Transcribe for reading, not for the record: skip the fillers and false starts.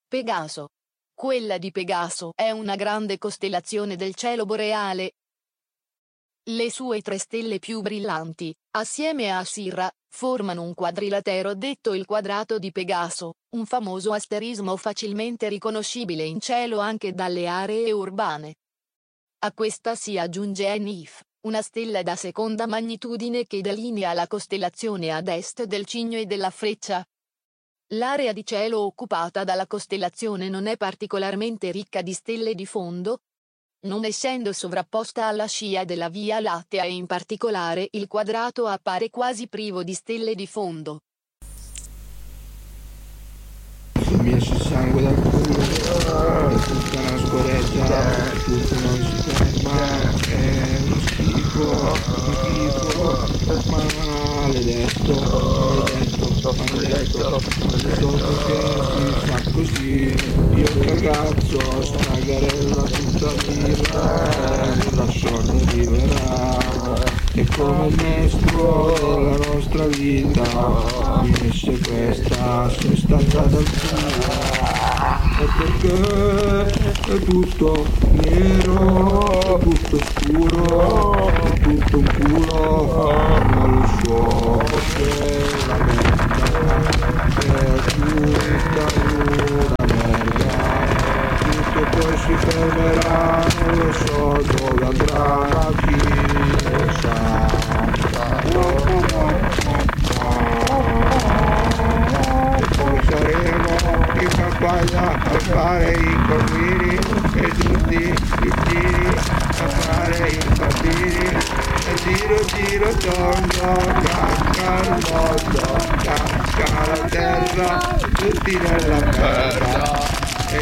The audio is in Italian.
Pegaso. Quella di Pegaso è una grande costellazione del cielo boreale. Le sue 3 stelle più brillanti, assieme a Sirra, formano un quadrilatero detto il quadrato di Pegaso, un famoso asterismo facilmente riconoscibile in cielo anche dalle aree urbane. A questa si aggiunge Enif, una stella da seconda magnitudine che delinea la costellazione ad est del Cigno e della Freccia. L'area di cielo occupata dalla costellazione non è particolarmente ricca di stelle di fondo, non essendo sovrapposta alla scia della Via Lattea e in particolare il quadrato appare quasi privo di stelle di fondo. Mi esce sangue dal culo, è tutta una scoreggia, tutto non si ferma, è uno schifo, maledetto, solo che si fa così, io cagazzo, stagarella tutta birra, il lascione arriverà, è come il maestro della nostra vita, mi sequestra, sei stata dal culo, e perché è tutto nero, è tutto scuro, è tutto un culo, non lo so, perché la merda è tutta una merda, tutto poi si fermerà, non lo so dove andrà, chi lo sa. Poi saremo in campagna a fare i corvini e tutti i giri a fare i bambini e giro tondo, casca il mondo, casca la terra, tutti nella merda.